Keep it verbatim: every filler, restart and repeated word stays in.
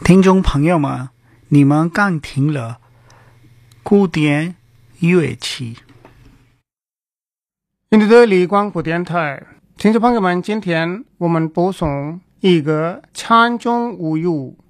听众朋友们，你们刚听了古典乐器。 印度的理光古电台，听众朋友们，今天我们播送一个禅宗无忧